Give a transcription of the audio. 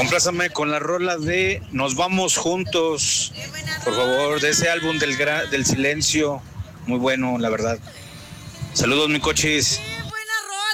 Complázame con la rola de Nos Vamos Juntos, por favor, de ese álbum del Silencio. Muy bueno, la verdad. Saludos, mi cochis.